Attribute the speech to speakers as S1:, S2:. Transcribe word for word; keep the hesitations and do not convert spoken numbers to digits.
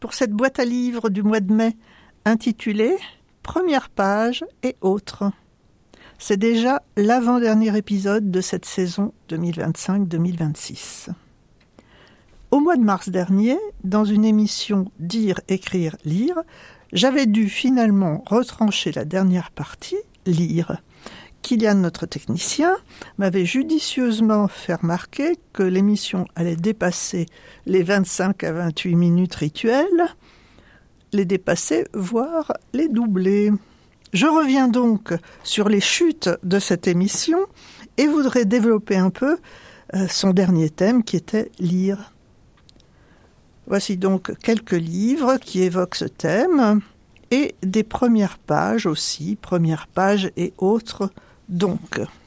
S1: pour cette boîte à livres du mois de mai intitulée « Première page et autres ». C'est déjà l'avant-dernier épisode de cette saison deux mille vingt-cinq deux mille vingt-six. Au mois de mars dernier, dans une émission « Dire, écrire, lire », j'avais dû finalement retrancher la dernière partie, « lire ». Kylian, notre technicien, m'avait judicieusement fait remarquer que l'émission allait dépasser les vingt-cinq à vingt-huit minutes rituelles, les dépasser, voire les doubler. Je reviens donc sur les chutes de cette émission et voudrais développer un peu euh, son dernier thème qui était « lire ». Voici donc quelques livres qui évoquent ce thème et des premières pages aussi, premières pages et autres donc.